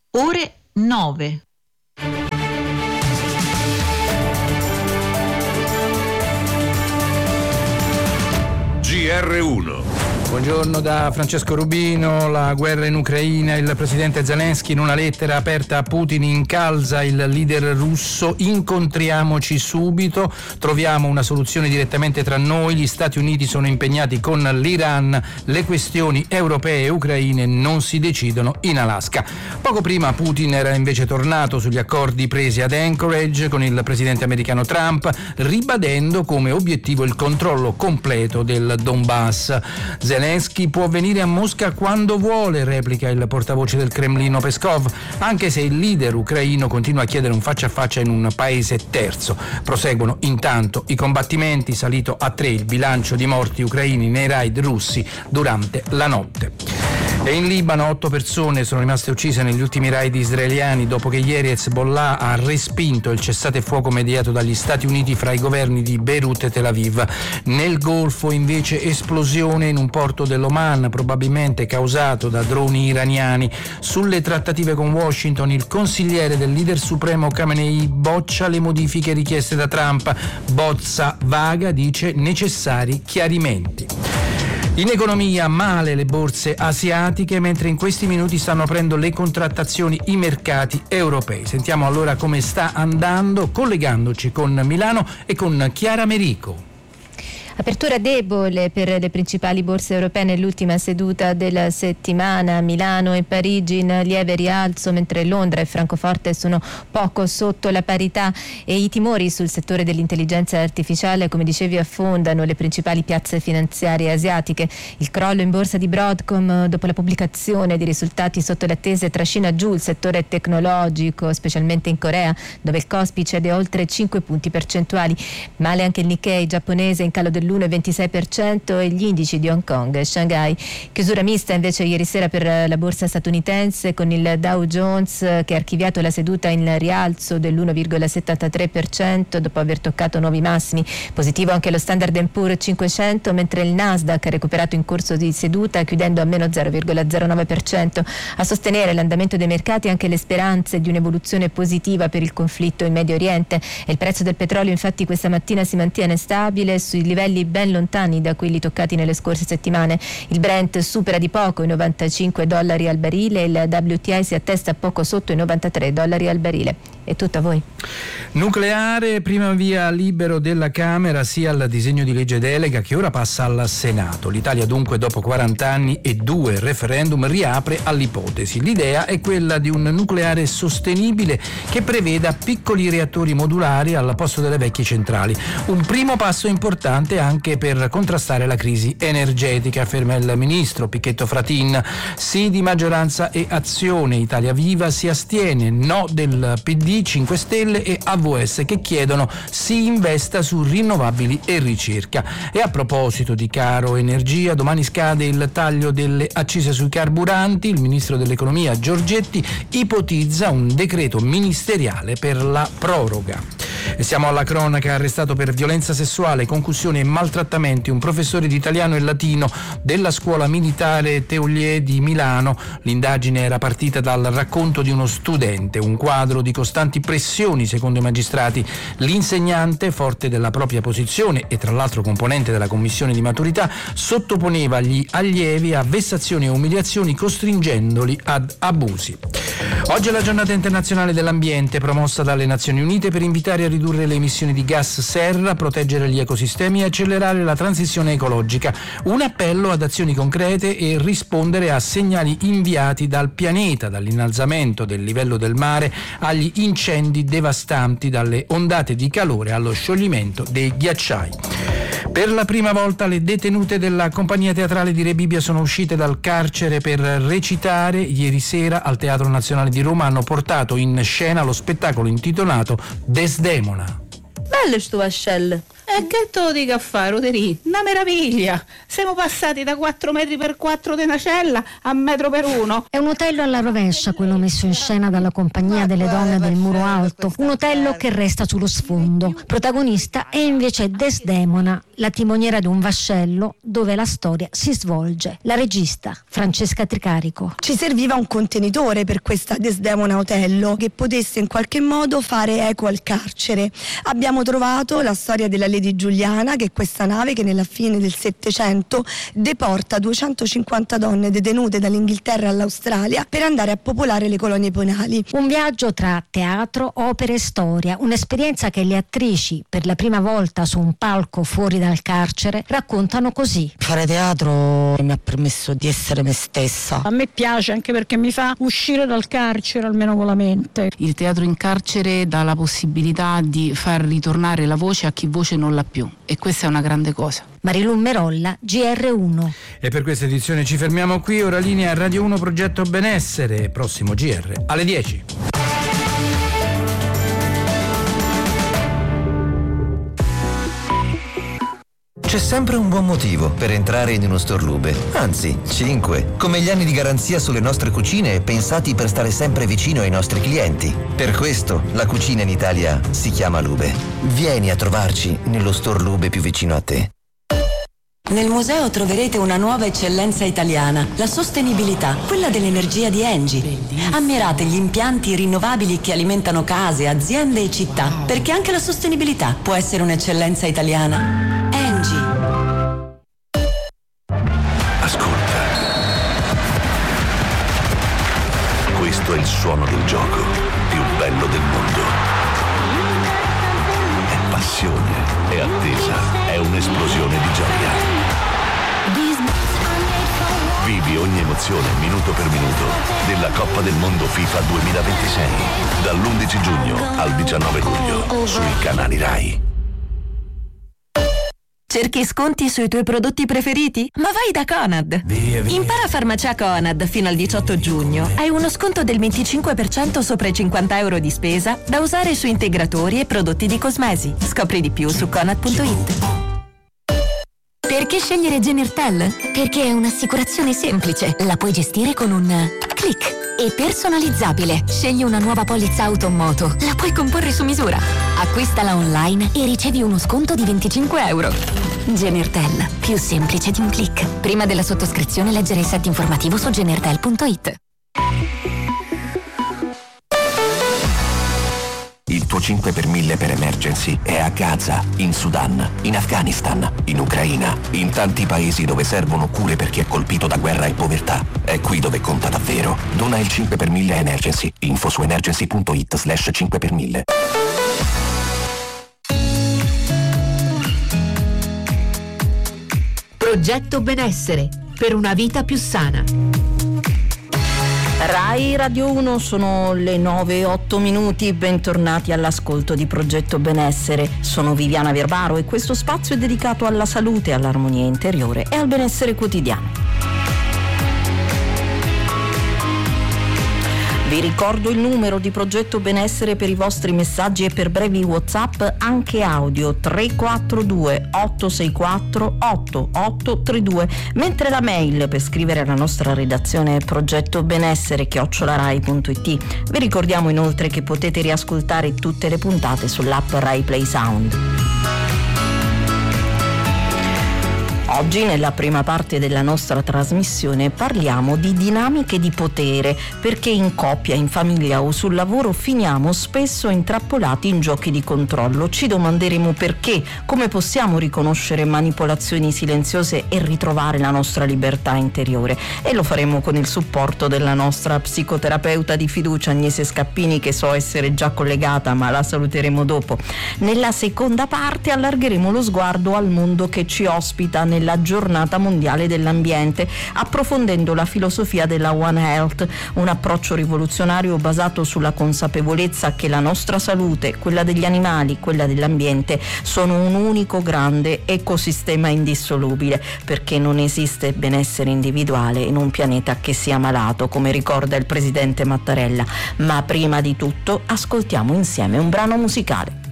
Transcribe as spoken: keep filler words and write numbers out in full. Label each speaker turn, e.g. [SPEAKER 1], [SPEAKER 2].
[SPEAKER 1] ore nove.
[SPEAKER 2] G R uno.
[SPEAKER 3] Buongiorno da Francesco Rubino. La guerra in Ucraina, il presidente Zelensky in una lettera aperta a Putin incalza il leader russo: incontriamoci subito, troviamo una soluzione direttamente tra noi, gli Stati Uniti sono impegnati con l'Iran, le questioni europee e ucraine non si decidono in Alaska. Poco prima Putin era invece tornato sugli accordi presi ad Anchorage con il presidente americano Trump, ribadendo come obiettivo il controllo completo del Donbass. Zelensky può venire a Mosca quando vuole, replica il portavoce del Cremlino Peskov, anche se il leader ucraino continua a chiedere un faccia a faccia in un paese terzo. Proseguono intanto i combattimenti, salito a tre il bilancio di morti ucraini nei raid russi durante la notte. E in Libano otto persone sono rimaste uccise negli ultimi raid israeliani dopo che ieri Hezbollah ha respinto il cessate fuoco mediato dagli Stati Uniti fra i governi di Beirut e Tel Aviv. Nel Golfo invece esplosione in un porto dell'Oman, probabilmente causato da droni iraniani. Sulle trattative con Washington il consigliere del leader supremo Khamenei boccia le modifiche richieste da Trump. Bozza vaga, dice, necessari chiarimenti. In economia male le borse asiatiche, mentre in questi minuti stanno aprendo le contrattazioni i mercati europei. Sentiamo allora come sta andando collegandoci con Milano e con Chiara Merico.
[SPEAKER 4] Apertura debole per le principali borse europee nell'ultima seduta della settimana. Milano e Parigi in lieve rialzo, mentre Londra e Francoforte sono poco sotto la parità, e i timori sul settore dell'intelligenza artificiale, come dicevi, affondano le principali piazze finanziarie asiatiche. Il crollo in borsa di Broadcom dopo la pubblicazione di risultati sotto le attese trascina giù il settore tecnologico, specialmente in Corea, dove il Kospi cede oltre cinque punti percentuali. Male anche il Nikkei giapponese, in calo del l'uno virgola ventisei per cento, e gli indici di Hong Kong e Shanghai. Chiusura mista invece ieri sera per la borsa statunitense, con il Dow Jones che ha archiviato la seduta in rialzo dell'uno virgola settantatré per cento dopo aver toccato nuovi massimi. Positivo anche lo Standard and Poor's cinquecento, mentre il Nasdaq ha recuperato in corso di seduta, chiudendo a meno zero virgola zero nove per cento. A sostenere l'andamento dei mercati anche le speranze di un'evoluzione positiva per il conflitto in Medio Oriente. E il prezzo del petrolio infatti questa mattina si mantiene stabile sui livelli ben lontani da quelli toccati nelle scorse settimane. Il Brent supera di poco i novantacinque dollari al barile e il W T I si attesta poco sotto i novantatré dollari al barile. È tutto a voi.
[SPEAKER 3] Nucleare, prima via libero della Camera sia al disegno di legge delega che ora passa al Senato. L'Italia dunque dopo quaranta anni e due referendum riapre all'ipotesi. L'idea è quella di un nucleare sostenibile che preveda piccoli reattori modulari al posto delle vecchie centrali. Un primo passo importante anche per contrastare la crisi energetica, afferma il ministro Pichetto Fratin. Sì di maggioranza e Azione. Italia Viva si astiene, no del P D, cinque Stelle e A V S che chiedono si investa su rinnovabili e ricerca. E a proposito di caro energia, domani scade il taglio delle accise sui carburanti. Il ministro dell'economia Giorgetti ipotizza un decreto ministeriale per la proroga. E siamo alla cronaca. Arrestato per violenza sessuale, concussione e maltrattamenti un professore di italiano e latino della scuola militare Teolier di Milano. L'indagine era partita dal racconto di uno studente, un quadro di costanti pressioni secondo i magistrati. L'insegnante, forte della propria posizione e tra l'altro componente della commissione di maturità, sottoponeva gli allievi a vessazioni e umiliazioni costringendoli ad abusi. Oggi è la giornata internazionale dell'ambiente, promossa dalle Nazioni Unite per invitare a ridurre le emissioni di gas serra, proteggere gli ecosistemi e accelerare la transizione ecologica. Un appello ad azioni concrete e rispondere a segnali inviati dal pianeta, dall'innalzamento del livello del mare agli incendi devastanti, dalle ondate di calore allo scioglimento dei ghiacciai. Per la prima volta le detenute della compagnia teatrale di Rebibbia sono uscite dal carcere per recitare. Ieri sera al Teatro Nazionale di Roma hanno portato in scena lo spettacolo intitolato Desdemona.
[SPEAKER 1] bello sto vascello. E che te lo dico a fare, Roderì? Una meraviglia! Siamo passati da quattro metri per quattro di nacella a metro per uno.
[SPEAKER 5] È un otello alla rovescia, quello messo in scena dalla Compagnia delle Donne del Muro Alto. Un otello che resta sullo sfondo. Protagonista è invece Desdemona, la timoniera di un vascello dove la storia si svolge. La regista, Francesca Tricarico.
[SPEAKER 6] Ci serviva un contenitore per questa Desdemona Otello che potesse in qualche modo fare eco al carcere. Abbiamo trovato la storia della Lady Giuliana, che è questa nave che nella fine del Settecento deporta duecentocinquanta donne detenute dall'Inghilterra all'Australia per andare a popolare le colonie penali.
[SPEAKER 5] Un viaggio tra teatro, opera e storia, un'esperienza che le attrici, per la prima volta su un palco fuori dal carcere, raccontano così.
[SPEAKER 7] Fare teatro mi ha permesso di essere me stessa.
[SPEAKER 8] A me piace anche perché mi fa uscire dal carcere, almeno con la mente.
[SPEAKER 9] Il teatro in carcere dà la possibilità di far ritornare la voce a chi voce non l'ha più, e questa è una grande cosa.
[SPEAKER 5] Marilu Merolla, G R uno.
[SPEAKER 3] E per questa edizione ci fermiamo qui. Ora linea Radio uno Progetto Benessere, prossimo G R alle dieci.
[SPEAKER 10] C'è sempre un buon motivo per entrare in uno store Lube, anzi cinque, come gli anni di garanzia sulle nostre cucine pensati per stare sempre vicino ai nostri clienti. Per questo la cucina in Italia si chiama Lube. Vieni a trovarci nello store Lube più vicino a te.
[SPEAKER 11] Nel museo troverete una nuova eccellenza italiana, la sostenibilità, quella dell'energia di Engie. Ammirate gli impianti rinnovabili che alimentano case, aziende e città, perché anche la sostenibilità può essere un'eccellenza italiana. Engie.
[SPEAKER 2] Ascolta. Questo è il suono del gioco più bello del mondo. È passione, è attesa, è un'esplosione di gioia. Vivi ogni emozione minuto per minuto della Coppa del Mondo FIFA duemilaventisei dall'undici giugno al diciannove luglio sui canali Rai.
[SPEAKER 12] Cerchi sconti sui tuoi prodotti preferiti? Ma vai da Conad!
[SPEAKER 3] Via, via.
[SPEAKER 12] Impara Farmacia Conad fino al diciotto giugno. Hai uno sconto del venticinque per cento sopra i cinquanta euro di spesa da usare su integratori e prodotti di cosmesi. Scopri di più su conad punto it.
[SPEAKER 13] Perché scegliere Genertel? Perché è un'assicurazione semplice. La puoi gestire con un click. E personalizzabile. Scegli una nuova polizza auto o moto. La puoi comporre su misura. Acquistala online e ricevi uno sconto di venticinque euro. Genertel. Più semplice di un click. Prima della sottoscrizione leggere il set informativo su genertel punto it.
[SPEAKER 14] Il tuo cinque per mille per emergency è a Gaza, in Sudan, in Afghanistan, in Ucraina, in tanti paesi dove servono cure per chi è colpito da guerra e povertà. È qui dove conta davvero. Dona il cinque per mille a Emergency. Info su emergency punto it slash cinque per mille.
[SPEAKER 15] Progetto Benessere per una vita più sana.
[SPEAKER 16] Rai Radio uno, sono le nove e otto minuti, bentornati all'ascolto di Progetto Benessere. Sono Viviana Verbaro e questo spazio è dedicato alla salute, all'armonia interiore e al benessere quotidiano. Vi ricordo il numero di Progetto Benessere per i vostri messaggi e per brevi WhatsApp anche audio tre quattro due otto sei quattro otto otto tre due, mentre la mail per scrivere alla nostra redazione è progettobenessere chiocciola rai punto it. Vi ricordiamo inoltre che potete riascoltare tutte le puntate sull'app Rai Play Sound. Oggi nella prima parte della nostra trasmissione parliamo di dinamiche di potere, perché in coppia, in famiglia o sul lavoro finiamo spesso intrappolati in giochi di controllo. Ci domanderemo perché, come possiamo riconoscere manipolazioni silenziose e ritrovare la nostra libertà interiore, e lo faremo con il supporto della nostra psicoterapeuta di fiducia Agnese Scappini, che so essere già collegata, ma la saluteremo dopo. Nella seconda parte allargheremo lo sguardo al mondo che ci ospita nella giornata mondiale dell'ambiente, approfondendo la filosofia della One Health, un approccio rivoluzionario basato sulla consapevolezza che la nostra salute, quella degli animali, quella dell'ambiente sono un unico grande ecosistema indissolubile, perché non esiste benessere individuale in un pianeta che sia malato, come ricorda il presidente Mattarella. Ma prima di tutto ascoltiamo insieme un brano musicale.